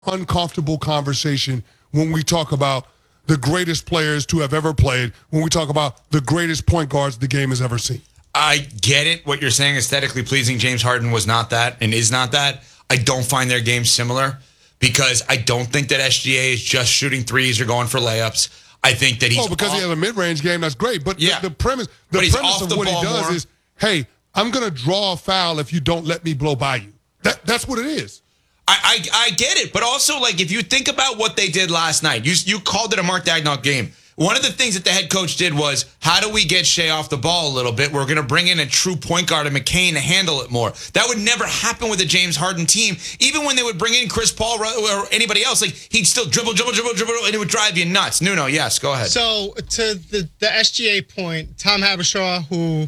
uncomfortable conversation when we talk about the greatest players to have ever played, when we talk about the greatest point guards the game has ever seen. I get it. What you're saying, aesthetically pleasing. James Harden was not that and is not that. I don't find their game similar because I don't think that SGA is just shooting threes or going for layups. I think that he's because he has a mid-range game, that's great. But the premise of what he does is, hey, I'm going to draw a foul if you don't let me blow by you. That's what it is. I get it, but also, like, if you think about what they did last night, you called it a Mark Daigneault game. One of the things that the head coach did was, how do we get Shea off the ball a little bit? We're going to bring in a true point guard, and McCain, to handle it more. That would never happen with a James Harden team. Even when they would bring in Chris Paul or anybody else, like, he'd still dribble, and it would drive you nuts. Nuno, yes, go ahead. So, to the SGA point, Tom Habishaw, who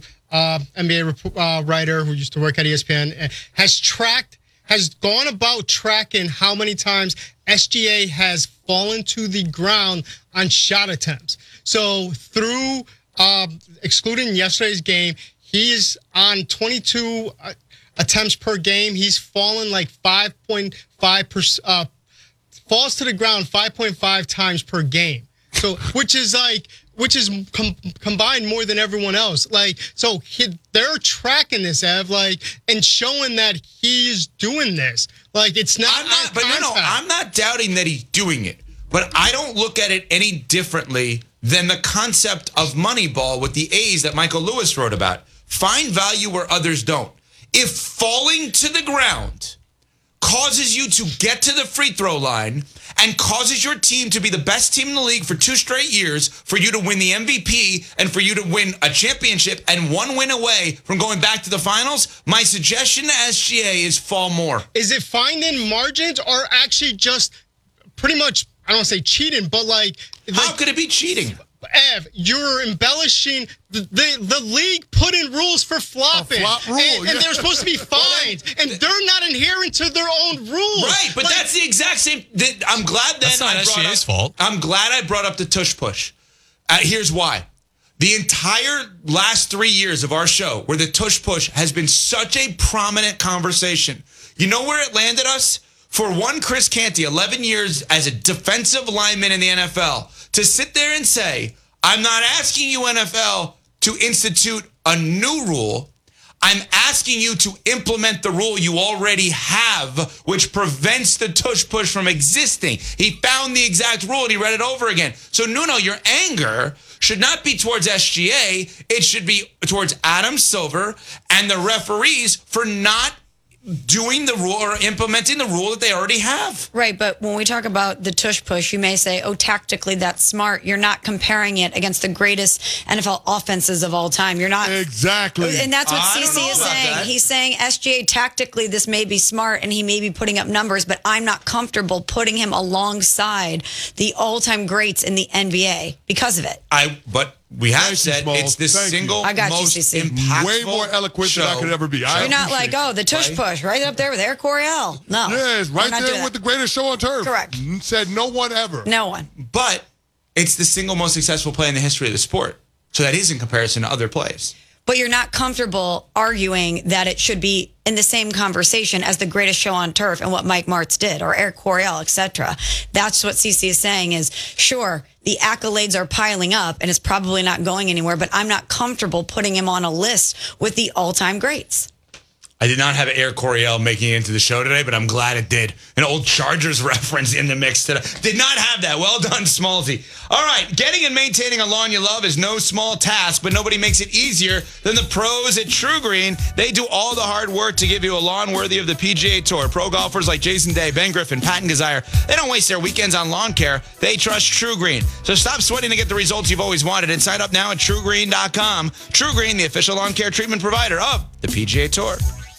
NBA writer who used to work at ESPN, has gone about tracking how many times SGA has fallen to the ground on shot attempts. So through excluding yesterday's game, he's on 22 attempts per game. He's fallen like 5.5%, falls to the ground 5.5 times per game. So which is combined more than everyone else. Like, so they're tracking this, Ev, and showing that he's doing this. Like, it's not. I'm not doubting that he's doing it, but I don't look at it any differently than the concept of Moneyball with the A's that Michael Lewis wrote about. Find value where others don't. If falling to the ground causes you to get to the free throw line and causes your team to be the best team in the league for 2 straight years, for you to win the MVP and for you to win a championship and 1 win away from going back to the finals, my suggestion to SGA is fall more. Is it finding margins or actually just pretty much, I don't want to say cheating, but how could it be cheating? Ev, you're embellishing. The league put in rules for flopping. A flop rule, and they're supposed to be fined, and they're not adhering to their own rules. Right, but that's the exact same. I'm glad that's not SGA's fault. I'm glad I brought up the tush push. Here's why. The entire last 3 years of our show, where the tush push has been such a prominent conversation, you know where it landed us? For one, Chris Canty, 11 years as a defensive lineman in the NFL, to sit there and say, I'm not asking you, NFL, to institute a new rule. I'm asking you to implement the rule you already have, which prevents the tush push from existing. He found the exact rule and he read it over again. So, Nuno, your anger should not be towards SGA. It should be towards Adam Silver and the referees for not doing the rule or implementing the rule that they already have. Right, but when we talk about the tush push, you may say, oh, tactically that's smart. You're not comparing it against the greatest NFL offenses of all time. You're not. Exactly. And that's what CC is saying. That. He's saying, SGA, tactically this may be smart and he may be putting up numbers, but I'm not comfortable putting him alongside the all-time greats in the NBA because of it. But we have said it's the single most impactful. Way more eloquent than I could ever be. You're not like, oh, the tush push right up there with Eric Coryell. No. Yes, right there with the greatest show on turf. Correct. Said no one ever. No one. But it's the single most successful play in the history of the sport. So that is in comparison to other plays. But you're not comfortable arguing that it should be in the same conversation as the greatest show on turf and what Mike Martz did or Eric Coryell, etc. That's what CC is saying is, sure, the accolades are piling up and it's probably not going anywhere, but I'm not comfortable putting him on a list with the all-time greats. I did not have Eric Coryell making it into the show today, but I'm glad it did. An old Chargers reference in the mix today. Did not have that. Well done, Smallsy. All right, getting and maintaining a lawn you love is no small task, but nobody makes it easier than the pros at True Green. They do all the hard work to give you a lawn worthy of the PGA Tour. Pro golfers like Jason Day, Ben Griffin, Patton Desire, they don't waste their weekends on lawn care. They trust True Green. So stop sweating to get the results you've always wanted and sign up now at TrueGreen.com. True Green, the official lawn care treatment provider of the PGA Tour.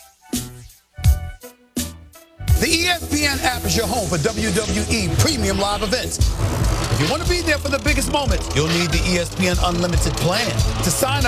The ESPN app is your home for WWE premium live events. If you want to be there for the biggest moments, you'll need the ESPN Unlimited plan. To sign up,